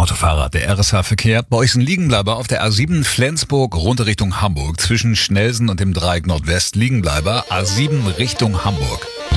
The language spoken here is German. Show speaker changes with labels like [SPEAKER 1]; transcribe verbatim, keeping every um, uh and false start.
[SPEAKER 1] Autofahrer, der R S H-Verkehr. Bei euch ist ein Liegenbleiber auf der A sieben Flensburg runter Richtung Hamburg. Zwischen Schnelsen und dem Dreieck Nordwest Liegenbleiber A sieben Richtung Hamburg.